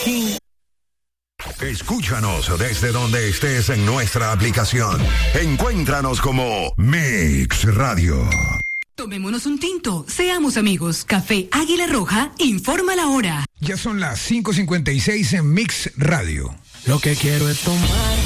Escúchanos desde donde estés en nuestra aplicación. Encuéntranos como Mix Radio. Tomémonos un tinto, seamos amigos. Café Águila Roja informa la hora. Ya son las 5:56 en Mix Radio. Lo que quiero es tomar